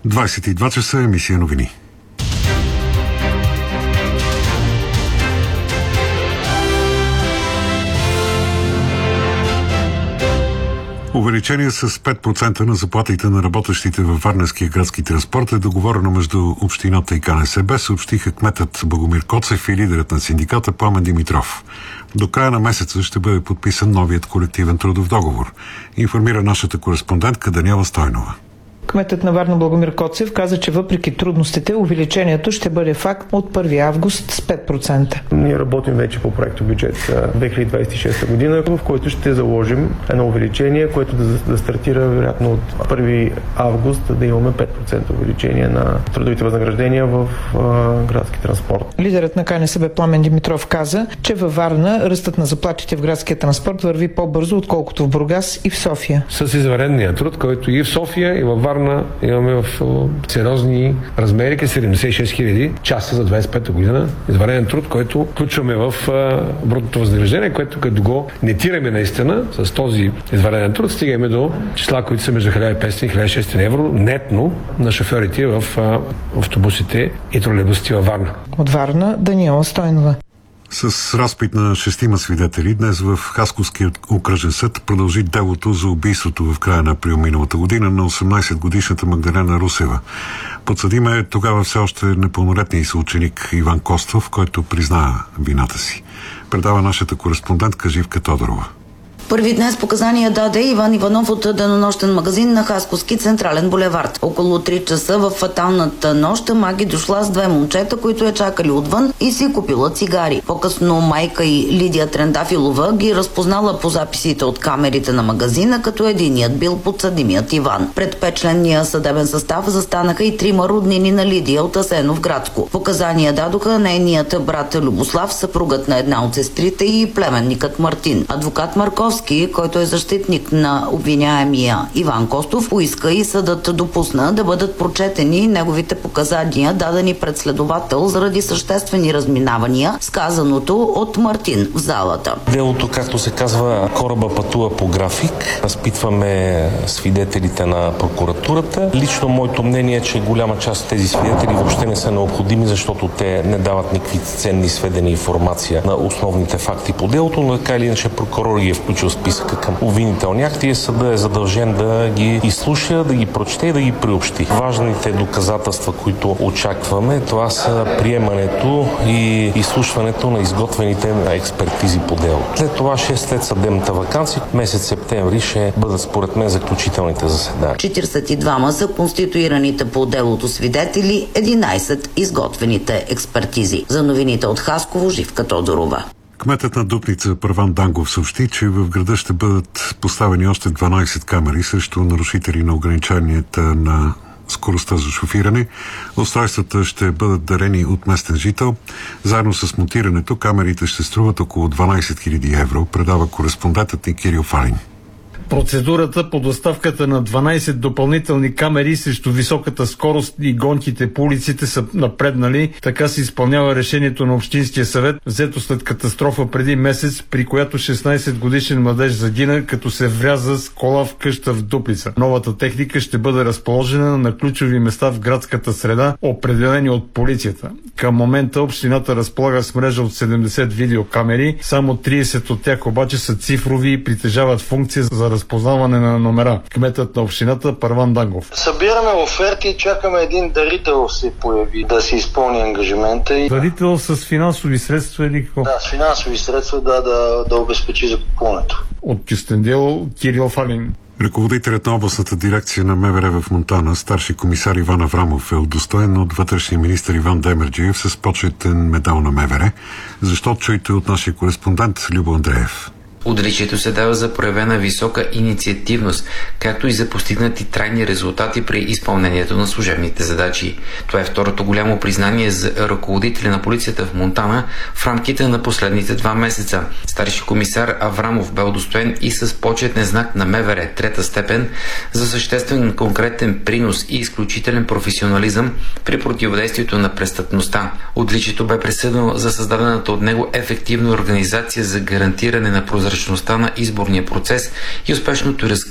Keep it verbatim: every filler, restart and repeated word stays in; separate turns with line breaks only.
двадесет и два часа, емисия новини. Увеличение с пет процента на заплатите на работещите във Варненския градски транспорт е договорено между общината и КНСБ, съобщиха кметът Богомир Коцев и лидерът на синдиката Пламен Димитров. До края на месеца ще бъде подписан новият колективен трудов договор, информира нашата кореспондентка Даниела Стойнова.
Кметът на Варна Богомир Коцев каза, че въпреки трудностите, увеличението ще бъде факт от първи август с пет процента.
Ние работим вече по проекто бюджет за две хиляди двадесет и шеста година, в който ще заложим едно увеличение, което да, да стартира вероятно от първи август, да имаме пет процента увеличение на трудовите възнаграждения в а, градски транспорт.
Лидерът на КНСБ Пламен Димитров каза, че във Варна ръстът на заплатите в градския транспорт върви по-бързо, отколкото в Бургас и в София.
С извънредния труд, който и в София, и във Варна имаме в сериозни размери, седемдесет и шест хиляди часа за двадесет и пета година. Извънреден труд, който включваме в брутното възнаграждение, което като го нетираме наистина с този извънреден труд, стигаме до числа, които са между хиляда и петстотин и хиляда и шестстотин евро нетно на шофьорите в автобусите и тролейбусите във Варна.
От Варна Даниела Стойнова.
С разпит на шестима свидетели днес в Хасковския окръжен съд продължи делото за убийството в края на април миналата година на осемнадесетгодишната Магдалена Русева. Подсъдима е тогава все още непълнолетният съученик Иван Костов, който призна вината си. Предава нашата кореспондентка Живка Тодорова.
Първи днес показания даде Иван Иванов от денонощен магазин на Хасковски централен булевард. Около три часа в фаталната нощ Маги дошла с две момчета, които я чакали отвън и си купила цигари. По-късно майка и Лидия Трендафилова ги разпознала по записите от камерите на магазина, като единият бил подсъдимият Иван. Пред петчленния съдебен състав застанаха и трима роднини на Лидия от Асенов градско. Показания дадоха нейният брат Любослав, съпругът на една от сестрите и племенникът Мартин. Адвокат Марков, който е защитник на обвиняемия Иван Костов, поиска и съдът допусна да бъдат прочетени неговите показания, дадени пред следовател заради съществени разминавания с казаното от Мартин в залата.
Делото, както се казва, кораба пътува по график. Разпитваме свидетелите на прокуратурата. Лично моето мнение е, че голяма част от тези свидетели въобще не са необходими, защото те не дават никакви ценни сведения и информация на основните факти по делото, но така или иначе прокурор ги е включил списъка към обвинителни акти и съда е задължен да ги изслуша, да ги прочете и да ги приобщи. Важните доказателства, които очакваме, това са приемането и изслушването на изготвените експертизи по дело. След това, шест след съдебната ваканция, месец септември ще бъдат според мен заключителните заседания.
четиридесет и двама са конституираните по делото свидетели, единадесет изготвените експертизи. За новините от Хасково, Живка Тодорова.
Кметът на Дупница Първан Дангов съобщи, че в града ще бъдат поставени още дванадесет камери срещу нарушители на ограниченията на скоростта за шофиране. Устройствата ще бъдат дарени от местен жител. Заедно с монтирането камерите ще струват около дванадесет хиляди евро, предава кореспондентът ни Кирил Фалин.
Процедурата по доставката на дванадесет допълнителни камери срещу високата скорост и гонките по улиците са напреднали. Така се изпълнява решението на Общинския съвет, взето след катастрофа преди месец, при която шестнадесет годишен младеж загина, като се вряза с кола в къща в Дупница. Новата техника ще бъде разположена на ключови места в градската среда, определени от полицията. Към момента общината разполага с мрежа от седемдесет видеокамери, само тридесет от тях обаче са цифрови и притежават функция за разпознаване на номера. Кметът на общината Първан Дангов.
Събираме оферти и чакаме един дарител се появи да се изпълни ангажимента.
Дарител с финансови средства или какво?
Да, с финансови средства да, да, да обезпечи закупуването.
От Кюстендил, Кирил Фалин.
Ръководителят на областната дирекция на МВР в Монтана, старши комисар Иван Аврамов, е удостоен от вътрешния министър Иван Демерджиев с почетен медал на МВР. Защо, чуйте от нашия кореспондент Любо Андреев.
Отличието се дава за проявена висока инициативност, както и за постигнати трайни резултати при изпълнението на служебните задачи. Това е второто голямо признание за ръководителя на полицията в Монтана в рамките на последните два месеца. Старши комисар Аврамов бе удостоен и с почетен знак на МВР трета степен за съществен конкретен принос и изключителен професионализъм при противодействието на престъпността. Отличието бе присъдено за създадената от него ефективна организация за гарантиране на прозрачността на изборния процес и успешното разкриване